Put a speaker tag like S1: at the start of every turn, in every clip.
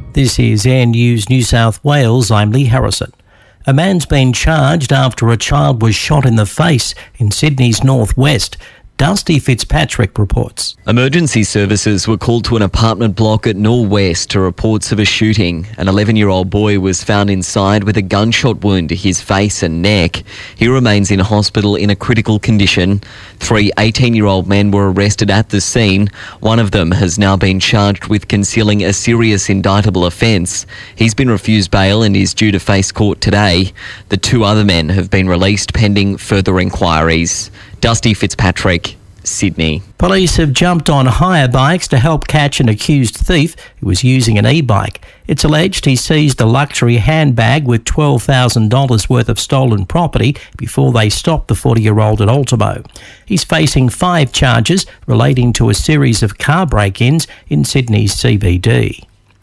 S1: This is Air News New South Wales. I'm Lee Harrison. A man's been charged after a child was shot in the face in Sydney's northwest. Dusty Fitzpatrick reports.
S2: Emergency services were called to an apartment block at Norwest to reports of a shooting. An 11-year-old boy was found inside with a gunshot wound to his face and neck. He remains in hospital in a critical condition. 3 18-year-old men were arrested at the scene. One of them has now been charged with concealing a serious indictable offence. He's been refused bail and is due to face court today. The 2 other men have been released pending further inquiries. Dusty Fitzpatrick, Sydney.
S1: Police have jumped on hire bikes to help catch an accused thief who was using an e-bike. It's alleged he seized a luxury handbag with $12,000 worth of stolen property before they stopped the 40-year-old at Ultimo. He's facing 5 charges relating to a series of car break-ins in Sydney's CBD.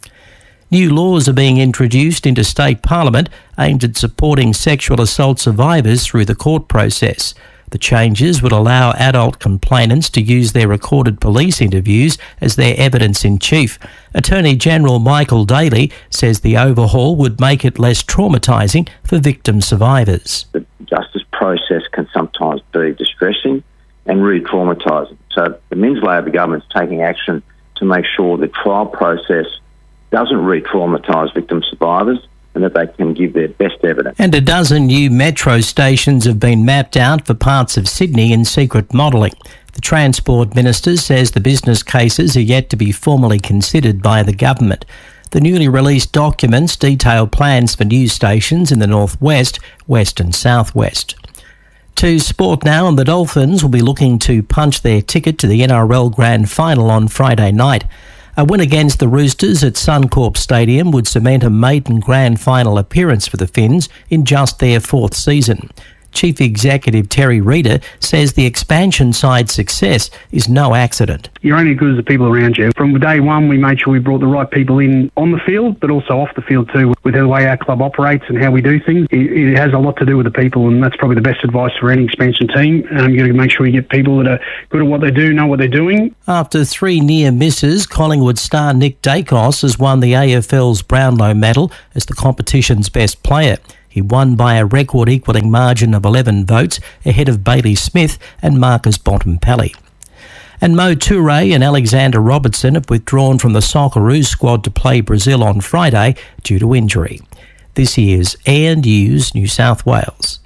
S1: New laws are being introduced into state parliament aimed at supporting sexual assault survivors through the court process. The changes would allow adult complainants to use their recorded police interviews as their evidence in chief. Attorney General Michael Daly says the overhaul would make it less traumatising for victim survivors.
S3: The justice process can sometimes be distressing and re-traumatising. So the Men's Labour government's taking action to make sure the trial process doesn't re-traumatise victim survivors and that they can give their best evidence.
S1: And a dozen new metro stations have been mapped out for parts of Sydney in secret modelling. The Transport Minister says the business cases are yet to be formally considered by the government. The newly released documents detail plans for new stations in the northwest, west and southwest. To sport now, and the Dolphins will be looking to punch their ticket to the NRL Grand Final on Friday night. A win against the Roosters at Suncorp Stadium would cement a maiden grand final appearance for the Finns in just their 4th season. Chief Executive Terry Reader says the expansion side's success is no accident.
S4: You're only as good as the people around you. From day one, we made sure we brought the right people in on the field, but also off the field too, with the way our club operates and how we do things. It has a lot to do with the people, and that's probably the best advice for any expansion team. You've got to make sure you get people that are good at what they do, know what they're doing.
S1: After 3 near misses, Collingwood star Nick Dacos has won the AFL's Brownlow medal as the competition's best player. He won by a record-equalling margin of 11 votes ahead of Bailey Smith and Marcus Bontempelli. And Mo Toure and Alexander Robertson have withdrawn from the Socceroos squad to play Brazil on Friday due to injury. This is Air News New South Wales.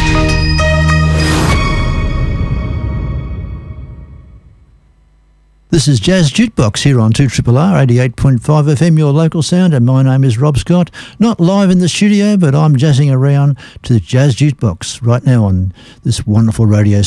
S5: This is Jazz Jukebox here on 2RRR 88.5 FM, your local sound, and my name is Rob Scott. Not live in the studio, but I'm jazzing around to the Jazz Jukebox right now on this wonderful radio